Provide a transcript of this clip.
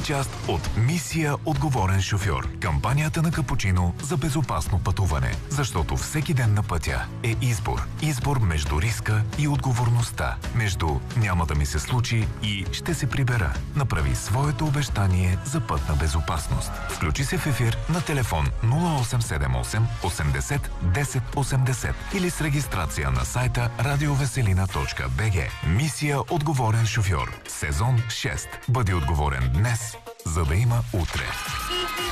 част от Мисия отговорен шофьор. Кампанията на Капучино за безопасно пътуване. Защото всеки ден на пътя е избор. Избор между риска и отговорността. Между няма да ми се случи и ще се прибера. Направи своето обещание за пътна безопасност. Включи се в ефир на телефон 0878 80 10 80 или с регистрация на сайта radioveselina.bg. Мисия отговорен шофьор. Сезон 6. Бъди отговорен днес, за да има утре.